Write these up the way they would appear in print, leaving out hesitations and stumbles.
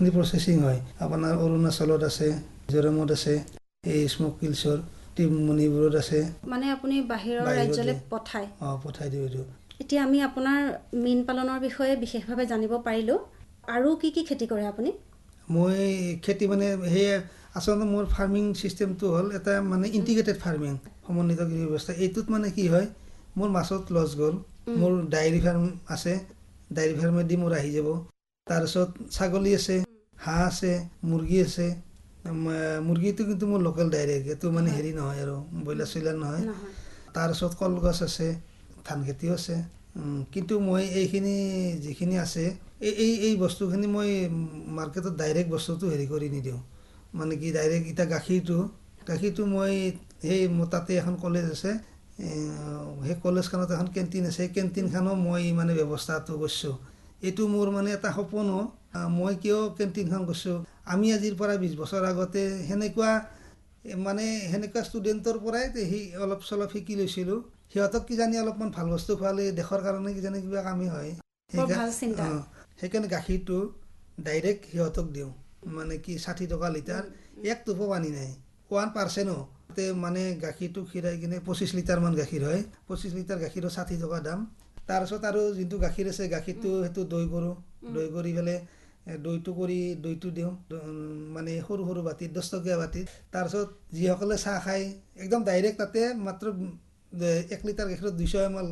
বহুতখিনি প্ৰচেছিং হয় আপোনাৰ অৰুণাচলত আছে মিজোৰামত আছে এই স্মক কিলছৰ টিমনিবোৰত আছে মানে আপুনি বাহিৰৰ ৰাজ্যলৈ পঠায় পঠাই দিওঁ এইটো এতিয়া আমি আপোনাৰ মীন পালনৰ বিষয়ে বিশেষভাৱে জানিব পাৰিলোঁ আৰু কি কি খেতি কৰে আপুনি মই খেতি মানে সেই আচলতে মোৰ ফাৰ্মিং চিষ্টেমটো হ'ল এটা মানে ইণ্টিগ্ৰেটেড ফাৰ্মিং সমন্বিত কৃষি ব্যৱস্থা এইটোত মানে কি হয় মোৰ মাছত লছ গ'ল মোৰ ডায়েৰী ফাৰ্ম আছে ডায়েৰী ফাৰ্মেদি মোৰ আহি যাব তাৰপিছত ছাগলী আছে হাঁহ আছে মুৰ্গী আছে মুৰ্গীটো কিন্তু মোৰ লোকেল ডাইৰেক্ট এইটো মানে হেৰি নহয় আৰু ব্ৰইলাৰ চইলাৰ নহয় তাৰপিছত কলগছ আছে ধান খেতিও আছে কিন্তু মই এইখিনি যিখিনি আছে এই বস্তুখিনি মই মাৰ্কেটত ডাইৰেক্ট বস্তুটো হেৰি কৰি নিদিওঁ মানে কি ডাইৰেক্ট এতিয়া গাখীৰটো মই সেই তাতে এখন কলেজ আছে সেই কলেজখনত এখন কেণ্টিন আছে সেই কেণ্টিনখনো মই মানে ব্যৱস্থাটো কৰিছোঁ এইটো মোৰ মানে এটা সপোন মই কিয় কেণ্টিনখন কৰিছোঁ আমি আজিৰ পৰা 20 বছৰ আগতে সেনেকুৱা ষ্টুডেণ্টৰ পৰাই সেই অলপ চলপ শিকি লৈছিলোঁ সিহঁতক কিজানি অলপমান ভাল বস্তু খোৱালে দেশৰ কাৰণে কিজানি কিবা কামেই হয় সেইকাৰণে গাখীৰটো ডাইৰেক্ট সিহঁতক দিওঁ মানে কি 60 টকা লিটাৰ এক টোপো পানী নাই 1% তাতে মানে গাখীৰটো খিৰাই কিনে 25 লিটাৰমান গাখীৰ হয় 25 লিটাৰ গাখীৰৰ 60 টকা দাম তাৰপিছত আৰু যোনটো গাখীৰ আছে গাখীৰটো সেইটো দৈ কৰোঁ দৈ কৰি পেলাই দৈটো দিওঁ মানে সৰু সৰু বাতিত 10 টকীয়া বাতিত তাৰপিছত যিসকলে চাহ খায় একদম ডাইৰেক্ট তাতে মাত্ৰ 1 লিটাৰ গাখীৰত 200 ml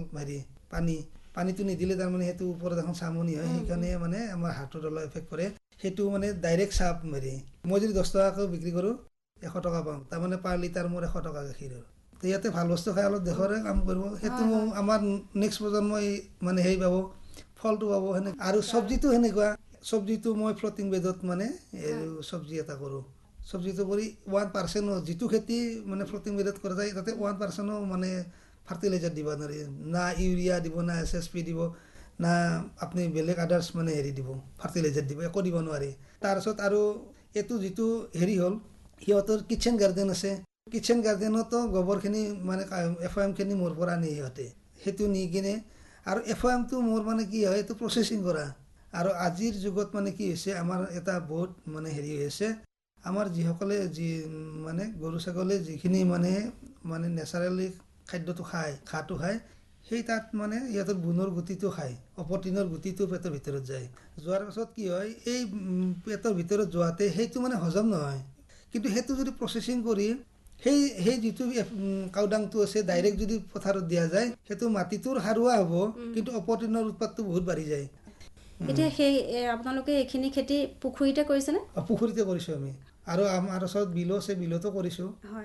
পানীটো নিদিলে তাৰমানে সেইটো ওপৰত এখন চামনি হয় সেইকাৰণে মানে আমাৰ হাৰ্টত অলপ এফেক্ট কৰে সেইটো মানে ডাইৰেক্ট চাহ মাৰি মই যদি 10 টকাকৈ বিক্ৰী কৰোঁ 100 টকা পাম তাৰমানে পাৰ লিটাৰ মোৰ 100 টকা গাখীৰৰ ইয়াতে ভাল বস্তু খাই অলপ দেশৰে কাম কৰিব সেইটো আমাৰ নেক্সট প্ৰজন্মই মানে হেৰি পাব ফলটো পাব সেনেকৈ আৰু চব্জিটো সেনেকুৱা চব্জিটো মই ফ্লোটিং বেডত মানে চব্জি এটা কৰোঁ চব্জিটো কৰি 1% যিটো খেতি মানে ফ্লোটিং বেডত কৰা যায় তাতে 1% মানে ফাৰ্টিলাইজাৰ দিব নোৱাৰি না ইউৰিয়া দিব না SSP দিব না আপুনি বেলেগ আদাৰ্ছ মানে হেৰি দিব ফাৰ্টিলাইজাৰ দিব একো দিব নোৱাৰি তাৰপিছত আৰু এইটো যিটো হেৰি হ'ল সিহঁতৰ কিটচেন গাৰ্ডেন আছে কিটচেন গাৰ্ডেনতো গোবৰখিনি মানে FOMখিনি মোৰ পৰা নিয়ে সিহঁতে সেইটো নি কিনে আৰু FOMটো মোৰ মানে কি হয় এইটো প্ৰচেছিং কৰা আৰু আজিৰ যুগত মানে কি হৈছে আমাৰ এটা বহুত মানে হেৰি হৈ আছে আমাৰ যিসকলে মানে গৰু ছাগলী যিখিনি মানে নেচাৰেলি খাদ্যটো ঘাঁহটো খায় সেই তাত মানে সিহঁতৰ গুণৰ গুটিটো খায় অপটিনৰ গুটিটো পেটৰ ভিতৰত যায় যোৱাৰ পাছত কি হয় এই পেটৰ ভিতৰত যোৱাতে সেইটো মানে হজম নহয় কিন্তু সেইটো যদি প্ৰচেছিং কৰি সেই যিটো কাউডাংটো আছে ডাইৰেক্ট যদি পথাৰত দিয়া যায় সেইটো মাটিটোৰ সাৰুৱা হ'ব কিন্তু অপটিনৰ উৎপাদটো বহুত বাঢ়ি যায় এতিয়া সেই আপোনালোকে এইখিনি খেতি পুখুৰীতে কৰিছেনে পুখুৰীতে কৰিছোঁ আমি আৰু আমাৰ ওচৰত বিলো আছে বিলতো কৰিছোঁ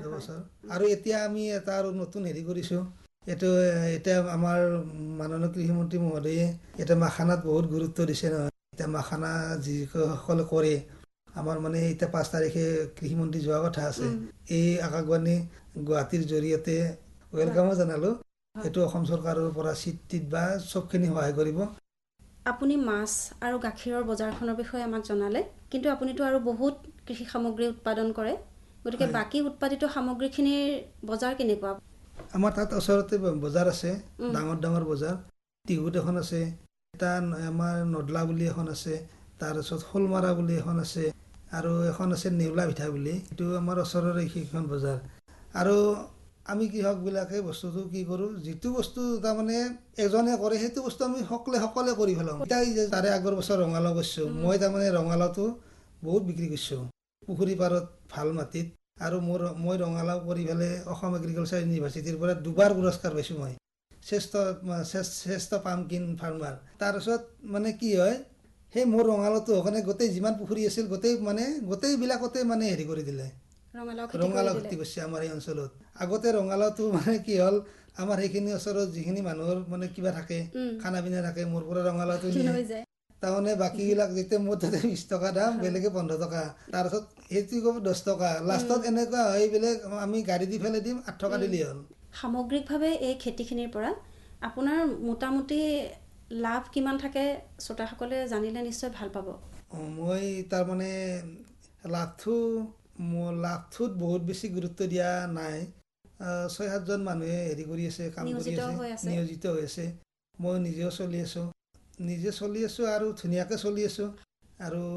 আৰু এতিয়া আমি এটা আৰু নতুন হেৰি কৰিছোঁ এইটো এতিয়া আমাৰ মাননীয় কৃষিমন্ত্ৰী মহোদয়ে এতিয়া মাখানাত বহুত গুৰুত্ব দিছে নহয় এতিয়া মাখানা যিসকলে কৰে আমাৰ মানে এতিয়া 5 তাৰিখে কৃষিমন্ত্ৰী যোৱা কথা আছে এই আকাশবাণী গুৱাহাটীৰ জৰিয়তে ৱেলকামো জনালোঁ সেইটো অসম চৰকাৰৰ পৰা চিট বা চবখিনি সহায় কৰিব আপুনি মাছ আৰু গাখীৰৰ বজাৰখনৰ বিষয়ে আমাক জনালে কিন্তু আপুনিতো আৰু বহুত কৃষি সামগ্ৰী উৎপাদন কৰে গতিকে বাকি উৎপাদিত সামগ্ৰীখিনিৰ বজাৰ কেনেকুৱা আমাৰ তাত ওচৰতে বজাৰ আছে ডাঙৰ বজাৰ টিহুত এখন আছে এটা আমাৰ নদলা বুলি এখন আছে তাৰপিছত শোলমাৰা বুলি এখন আছে আৰু এখন আছে নেউলা ভিঠা বুলি এইটো আমাৰ ওচৰৰে সেইখন বজাৰ আৰু আমি কৃষকবিলাকে বস্তুটো কি কৰোঁ যিটো বস্তু তাৰমানে এজনে কৰে সেইটো বস্তু আমি সকলে কৰি পেলাওঁ এতিয়া তাৰে আগৰ বছৰ ৰঙালাও কৰিছোঁ মই তাৰমানে ৰঙালাওটো বহুত বিক্ৰী কৰিছোঁ পুখুৰী পাৰত ভাল মাটিত আৰু মই ৰঙালাও কৰি পেলাই অসম এগ্ৰিকালচাৰ ইউনিভাৰ্চিটিৰ পৰা 2বাৰ পুৰস্কাৰ পাইছোঁ মই শ্ৰেষ্ঠ পামকিন ফাৰ্মাৰ তাৰপিছত মানে কি হয় সেই মোৰ ৰঙালাওটো কাৰণে গোটেই যিমান পুখুৰী আছিল গোটেইবিলাকতে মানে হেৰি কৰি দিলে ৰঙালাও খেতি কৰিছে আমাৰ এই অঞ্চলত আগতে ৰঙালাওটো মানে কি হ'ল আমাৰ সেইখিনি ওচৰত যিখিনি মানুহৰ মানে কিবা থাকে খানা পিনা থাকে মোৰ পৰা ৰঙালাওটো নিয়ে তাৰমানে বাকীবিলাক যেতিয়া মোৰ তাতে 20 টকা দাম বেলেগে 15 টকা তাৰপিছত সেইটো ক'ব 10 টকা লাষ্টত এনেকুৱা হয় বেলেগ আমি গাড়ী দি ফেলে দিম 8 টকা দিলেই হ'ল সামগ্ৰিকভাৱে এই খেতিখিনিৰ পৰা আপোনাৰ মোটামুটি লাভ কিমান থাকে শ্ৰোতাসকলে জানিলে নিশ্চয় ভাল পাব মই তাৰমানে লাভটোত বহুত বেছি গুৰুত্ব দিয়া নাই 6-7 জন মানুহে হেৰি কৰি আছে কাম কৰি আছে নিয়োজিত হৈ আছে মই নিজে চলি আছোঁ আৰু ধুনীয়াকৈ চলি আছোঁ আৰু